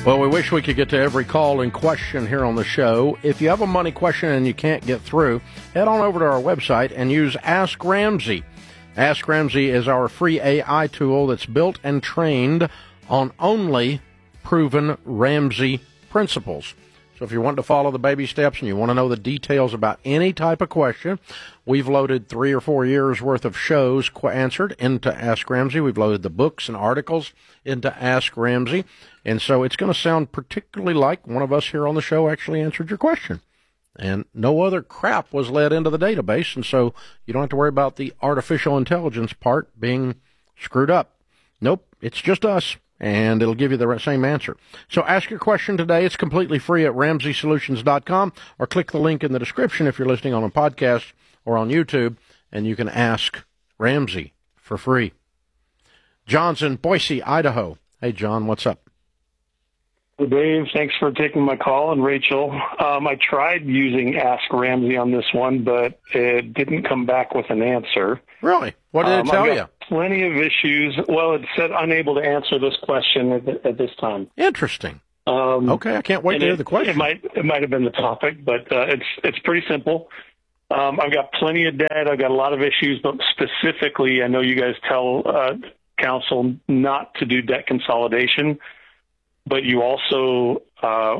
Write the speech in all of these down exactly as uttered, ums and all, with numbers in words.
Well, we wish we could get to every call and question here on the show. If you have a money question and you can't get through, head on over to our website and use Ask Ramsey. Ask Ramsey is our free A I tool that's built and trained on only proven Ramsey principles. So if you want to follow the baby steps and you want to know the details about any type of question, we've loaded three or four years worth of shows qu- answered into Ask Ramsey. We've loaded the books and articles into Ask Ramsey. And so it's going to sound particularly like one of us here on the show actually answered your question. And no other crap was led into the database, and so you don't have to worry about the artificial intelligence part being screwed up. Nope, it's just us, and it'll give you the same answer. So ask your question today. It's completely free at ramsey solutions dot com, or click the link in the description if you're listening on a podcast or on YouTube, and you can ask Ramsey for free. John's in Boise, Idaho. Hey, John, what's up? Hey, Dave, thanks for taking my call. And Rachel, um, I tried using Ask Ramsey on this one, but it didn't come back with an answer. Really? What did um, it tell I've you? got plenty of issues. Well, it said unable to answer this question at, at this time. Interesting. Um, okay, I can't wait to it, hear the question. It might it might have been the topic, but uh, it's it's pretty simple. Um, I've got plenty of debt. I've got a lot of issues, but specifically, I know you guys tell uh, counsel not to do debt consolidation. But you also uh,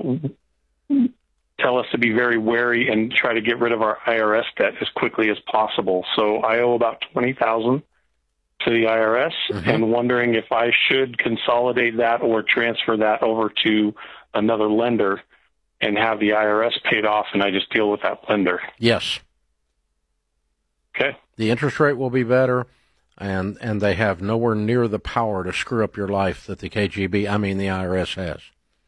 tell us to be very wary and try to get rid of our I R S debt as quickly as possible. So I owe about twenty thousand dollars to the I R S, mm-hmm. and wondering if I should consolidate that or transfer that over to another lender and have the I R S paid off, and I just deal with that lender. Yes. Okay. The interest rate will be better. And and they have nowhere near the power to screw up your life that the K G B, I mean the I R S has.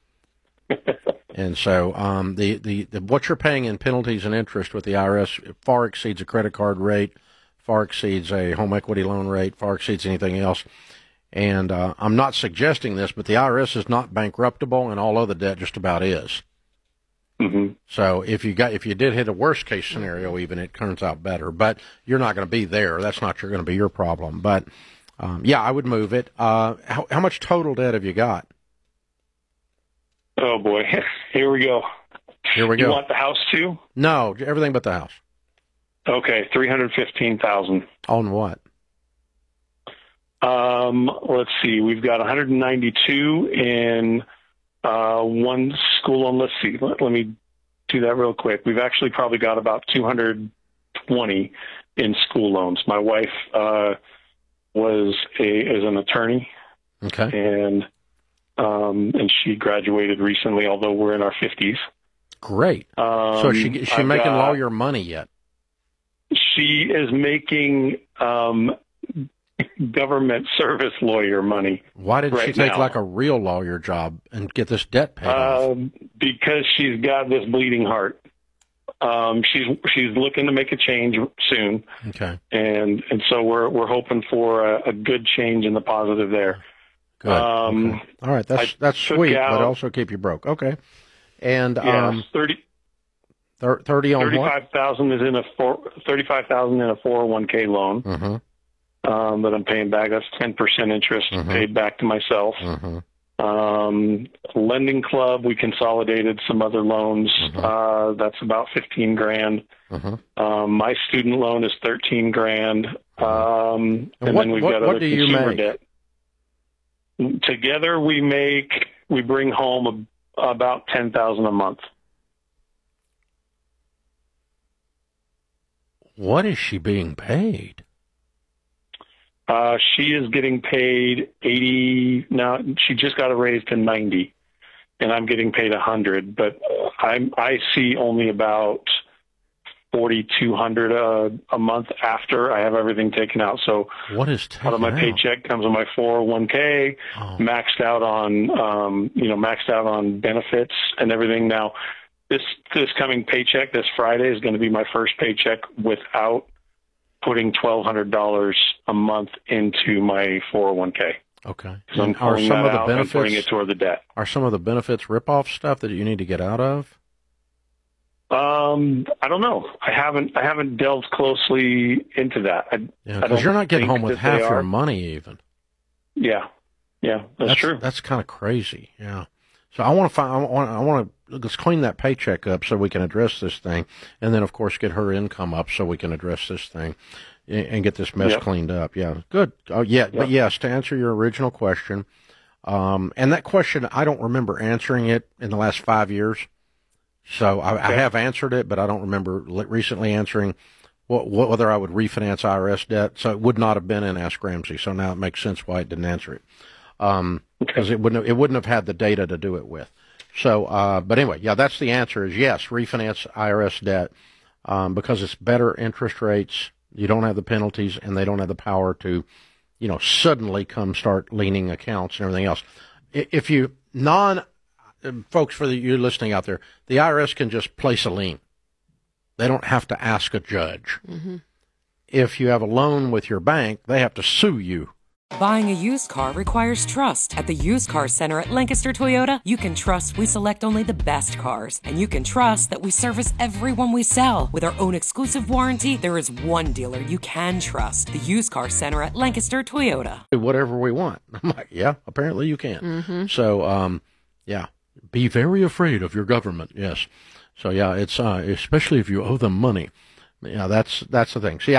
And so um, the, the, the what you're paying in penalties and interest with the I R S far exceeds a credit card rate, far exceeds a home equity loan rate, far exceeds anything else. And uh, I'm not suggesting this, but the I R S is not bankruptable, and all other debt just about is. Mm-hmm. So if you got if you did hit a worst case scenario, even it turns out better. But you're not going to be there. That's not going to be your problem. But um, yeah, I would move it. Uh, how, how much total debt have you got? Oh boy, here we go. Here we go. You want the house too? No, everything but the house. Okay, three hundred fifteen thousand. On what? Um, let's see. We've got one hundred ninety-two in. Uh, one school loan. Let's see. Let, let me do that real quick. We've actually probably got about two hundred twenty in school loans. My wife uh, was a is an attorney. Okay. And um, and she graduated recently, although we're in our fifties. Great. Um, so she is she I've making got, lawyer money yet? She is making um, government service lawyer money. Why didn't right she take now. like a real lawyer job and get this debt paid uh, off? Because she's got this bleeding heart. Um, she's she's looking to make a change soon. Okay. And and so we're we're hoping for a, a good change in the positive there. Good. Um, okay. All right, that's I that's sweet, out, but also keep you broke. Okay. And yeah, um, thirty. thirty on thirty-five thousand is in a four, thirty-five thousand in a four oh one k loan. Mm-hmm. Um, that I'm paying back. That's ten percent interest mm-hmm. paid back to myself. Mm-hmm. Um, lending club, we consolidated some other loans. Mm-hmm. Uh, that's about fifteen grand. Mm-hmm. Um, my student loan is thirteen grand. Um, and, and what, then we've what, got what other do you consumer make? debt. Together we make, we bring home a, about ten thousand a month. What is she being paid? Uh, she is getting paid eighty now. She just got a raise to ninety, and I'm getting paid a hundred. But I I see only about forty two hundred a a month after I have everything taken out. So what is taken out of my out? paycheck comes on my four oh one k, oh. maxed out on um you know maxed out on benefits and everything. Now this this coming paycheck this Friday is going to be my first paycheck without putting twelve hundred dollars a month into my four oh one k. Okay. So I'm are pulling some that of the out benefits and putting it toward the debt. Are some of the benefits rip-off stuff that you need to get out of? Um, I don't know. I haven't I haven't delved closely into that. I, Yeah, because you're not getting home with half your are. money even. Yeah, yeah, that's, that's true. That's kind of crazy. Yeah. So I want to find, I want, I want to, let's clean that paycheck up so we can address this thing. And then, of course, get her income up so we can address this thing and, and get this mess yep. cleaned up. Yeah. Good. Oh, yeah. Yep. But yes, to answer your original question, um, and that question, I don't remember answering it in the last five years. So I, okay. I have answered it, but I don't remember recently answering what, what, whether I would refinance I R S debt. So it would not have been in Ask Ramsey. So now it makes sense why it didn't answer it. Um, because it wouldn't have, it wouldn't have had the data to do it with. So, uh, but anyway, yeah, that's the answer is yes, refinance I R S debt, um, because it's better interest rates. You don't have the penalties and they don't have the power to, you know, suddenly come start leaning accounts and everything else. If you non folks for the, you listening out there, the I R S can just place a lien. They don't have to ask a judge. Mm-hmm. If you have a loan with your bank, they have to sue you. Buying a used car requires trust. At the Used Car Center at Lancaster Toyota, you can trust we select only the best cars. And you can trust that we service everyone we sell. With our own exclusive warranty, there is one dealer you can trust. The Used Car Center at Lancaster Toyota. Whatever we want. I'm like, yeah, apparently you can. Mm-hmm. So, um, yeah, be very afraid of your government. Yes. So, yeah, it's uh, especially if you owe them money. Yeah, that's that's the thing. So, yeah.